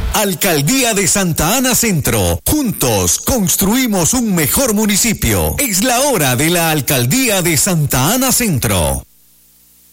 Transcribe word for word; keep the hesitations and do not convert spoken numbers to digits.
Alcaldía de Santa Ana Centro. Juntos construimos un mejor municipio. Es la hora de la Alcaldía de Santa Ana Centro.